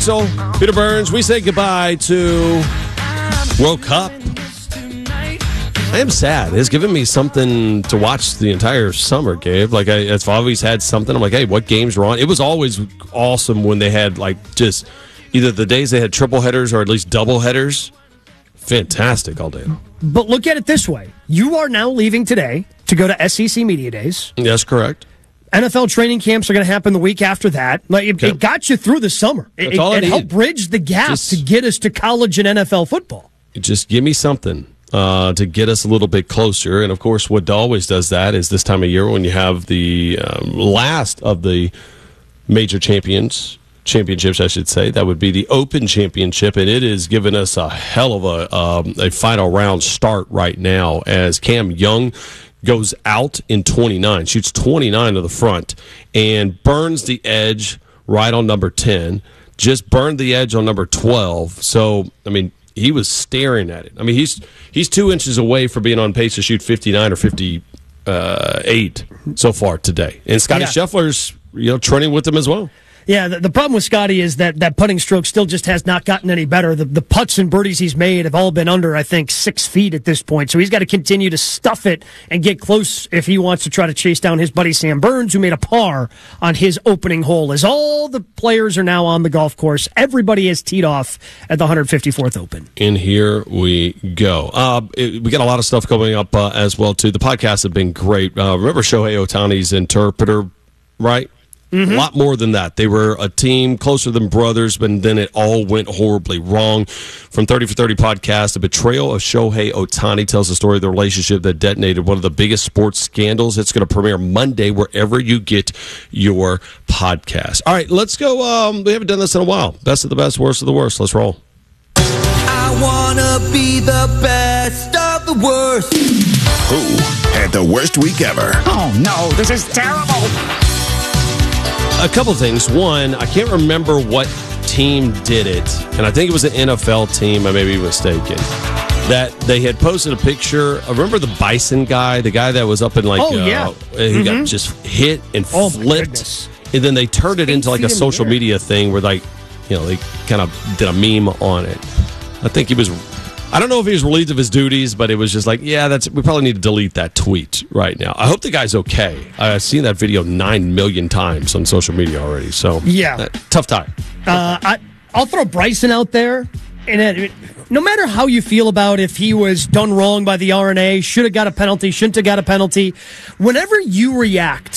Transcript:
So, Peter Burns, we say goodbye to World Cup. I am sad. It's given me something to watch the entire summer, Gabe. Like, I've always had something. I'm like, hey, what games are on? It was always awesome when they had, like, just either the days they had triple headers or at least double headers. Fantastic all day. But look at it this way. You are now leaving today to go to SEC Media Days. Yes, correct. NFL training camps are going to happen the week after that. Like it got you through the summer. That's all I it need. helped bridge the gap to get us to college and NFL football. Just give me something to get us a little bit closer. And, of course, what always does that is this time of year when you have the last of the major championships, I should say. That would be the Open Championship, and it is giving us a hell of a final round start right now as Cam Young goes out in 29, shoots 29 to the front, and burns the edge right on number 10, just burned the edge on number 12. So, I mean, he was staring at it. I mean, he's 2 inches away from being on pace to shoot 59 or 58 so far today. And Scotty Scheffler's, training with him as well. Yeah, the problem with Scotty is that putting stroke still just has not gotten any better. The putts and birdies he's made have all been under, I think, 6 feet at this point. So he's got to continue to stuff it and get close if he wants to try to chase down his buddy Sam Burns, who made a par on his opening hole. As all the players are now on the golf course, everybody is teed off at the 154th Open. And here we go. We got a lot of stuff coming up as well, too. The podcasts have been great. Remember Shohei Ohtani's interpreter, right? Mm-hmm. A lot more than that. They were a team closer than brothers, but then it all went horribly wrong. From 30 for 30 podcast, the betrayal of Shohei Ohtani tells the story of the relationship that detonated one of the biggest sports scandals. It's going to premiere Monday wherever you get your podcast. All right, let's go. We haven't done this in a while. Best of the best, worst of the worst. Let's roll. I want to be the best of the worst. Who had the worst week ever? Oh, no, this is terrible. A couple things. One, I can't remember what team did it, and I think it was an NFL team. I may be mistaken. That they had posted a picture. Remember the Bison guy, the guy that was up in he got just hit and flipped, and then they turned it into like a social media thing where they kind of did a meme on it. I think he was. I don't know if he was relieved of his duties, but it was just like, we probably need to delete that tweet right now. I hope the guy's okay. I've seen that video 9 million times on social media already. So, tough time. I'll throw Bryson out there. And no matter how you feel about if he was done wrong by the RNA, should have got a penalty, shouldn't have got a penalty, whenever you react